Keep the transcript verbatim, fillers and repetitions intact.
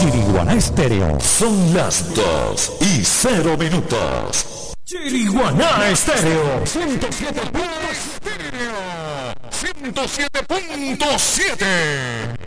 Chiriguaná Estéreo. Son las dos y cero minutos. Chiriguaná Estéreo. ciento siete punto siete. ciento siete punto siete.